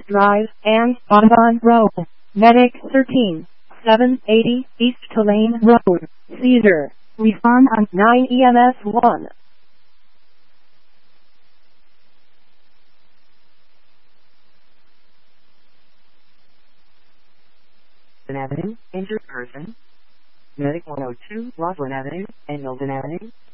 Drive and Audubon Road. Medic 13, 780 East Tulane Road, Cedar. Respond on 9 EMS 1. Avenue, injured person. Medic 102, Roslyn Avenue, and Milton Avenue.